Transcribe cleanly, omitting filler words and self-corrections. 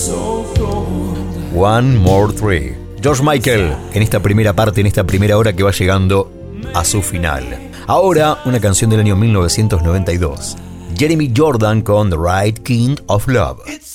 One More Tree. George Michael, en esta primera parte, en esta primera hora que va llegando a su final. Ahora, una canción del año 1992. Jeremy Jordan con The Right Kind of Love.